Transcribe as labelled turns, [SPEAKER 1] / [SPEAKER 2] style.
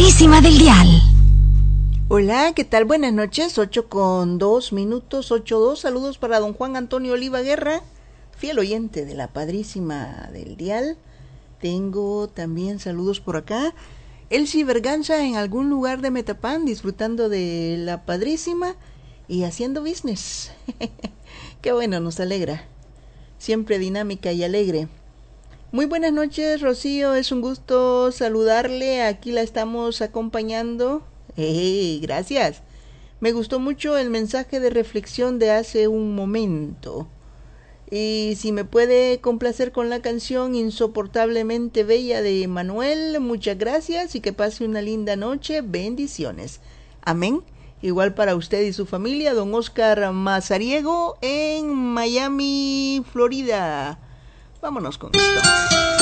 [SPEAKER 1] Padrísima del Dial.
[SPEAKER 2] Hola, ¿qué tal? Buenas noches, 8:02, 8:02. Saludos para don Juan Antonio Oliva Guerra, fiel oyente de la Padrísima del Dial. Tengo también saludos por acá. Elsie Berganza en algún lugar de Metapán, disfrutando de la Padrísima y haciendo business. Qué bueno, nos alegra. Siempre dinámica y alegre. Muy buenas noches, Rocío, es un gusto saludarle, aquí la estamos acompañando. Gracias. Me gustó mucho el mensaje de reflexión de hace un momento. Y si me puede complacer con la canción Insoportablemente Bella de Manuel, muchas gracias y que pase una linda noche, bendiciones. Amén. Igual para usted y su familia, don Oscar Mazariego en Miami, Florida. Vámonos con esto.